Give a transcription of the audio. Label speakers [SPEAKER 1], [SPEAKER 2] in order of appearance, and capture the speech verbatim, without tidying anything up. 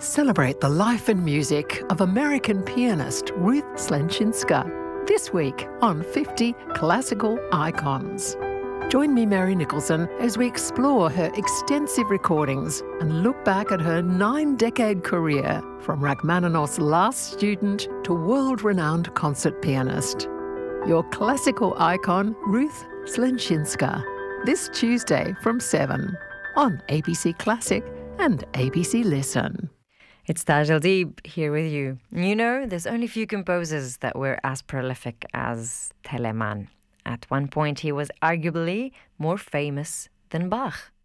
[SPEAKER 1] celebrate the life and music of American pianist Ruth Slenczynska this week on fifty Classical Icons. Join me, Mary Nicholson, as we explore her extensive recordings and look back at her nine-decade career from Rachmaninoff's last student to world-renowned concert pianist. Your classical icon, Ruth Slenczynska, this Tuesday from seven on A B C Classic and A B C Listen.
[SPEAKER 2] It's Taj El-Deeb here with you. You know, there's only few composers that were as prolific as Telemann. At one point, he was arguably more famous than Bach.